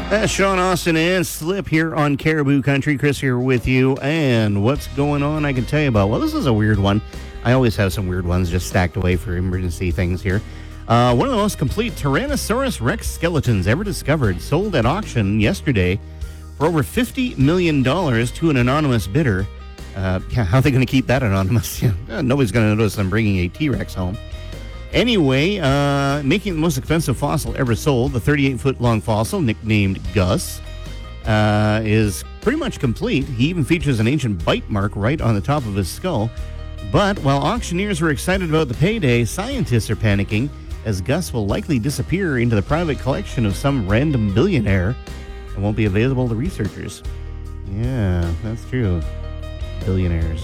Sean Austin and Slip here on Caribou Country. Chris here with you. And what's going on I can tell you about? Well, this is a weird one. I always have some weird ones just stacked away for emergency things here. One of the most complete Tyrannosaurus Rex skeletons ever discovered sold at auction yesterday for over $50 million to an anonymous bidder. How are they going to keep that anonymous? Nobody's going to notice them bringing a T-Rex home. Anyway, making the most expensive fossil ever sold, the 38-foot-long fossil, nicknamed Gus, is pretty much complete. He even features an ancient bite mark right on the top of his skull. But while auctioneers are excited about the payday, scientists are panicking, as Gus will likely disappear into the private collection of some random billionaire and won't be available to researchers. Yeah, that's true. Billionaires.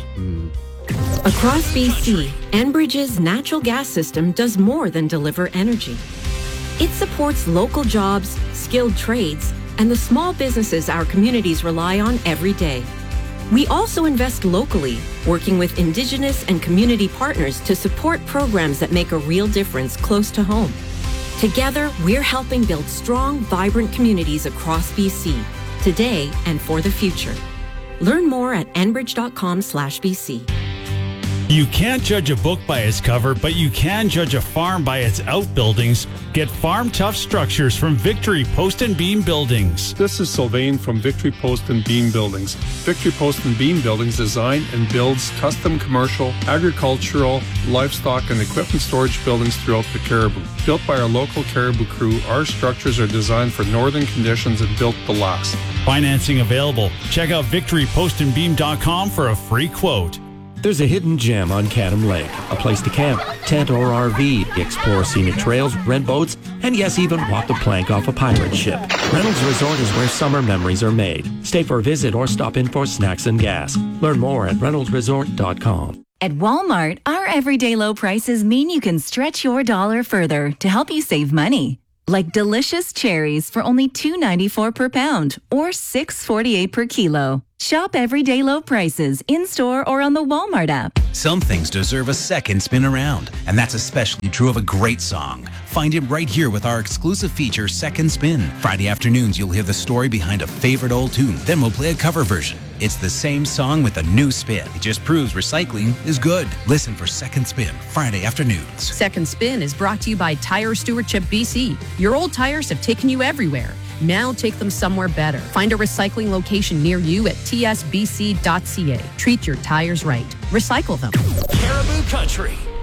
Across BC, Enbridge's natural gas system does more than deliver energy. It supports local jobs, skilled trades, and the small businesses our communities rely on every day. We also invest locally, working with Indigenous and community partners to support programs that make a real difference close to home. Together, we're helping build strong, vibrant communities across BC, today and for the future. Learn more at enbridge.com/BC. You can't judge a book by its cover, but you can judge a farm by its outbuildings. Get Farm Tough Structures from Victory Post and Beam Buildings. This is Sylvain from Victory Post and Beam Buildings. Victory Post and Beam Buildings design and builds custom commercial, agricultural, livestock, and equipment storage buildings throughout the Caribou. Built by our local Caribou crew, our structures are designed for northern conditions and built to last. Financing available. Check out victorypostandbeam.com for a free quote. There's a hidden gem on Cadam Lake, a place to camp, tent or RV, explore scenic trails, rent boats, and yes, even walk the plank off a pirate ship. Reynolds Resort is where summer memories are made. Stay for a visit or stop in for snacks and gas. Learn more at reynoldsresort.com. At Walmart, our everyday low prices mean you can stretch your dollar further to help you save money. Like delicious cherries for only $2.94 per pound or $6.48 per kilo. Shop everyday low prices in-store or on the Walmart app. Some things deserve a second spin around, and that's especially true of a great song. Find it right here with our exclusive feature, Second Spin. Friday afternoons, you'll hear the story behind a favorite old tune. Then we'll play a cover version. It's the same song with a new spin. It just proves recycling is good. Listen for Second Spin, Friday afternoons. Second Spin is brought to you by Tire Stewardship BC. Your old tires have taken you everywhere. Now take them somewhere better. Find a recycling location near you at tsbc.ca. Treat your tires right. Recycle them. Caribou Country.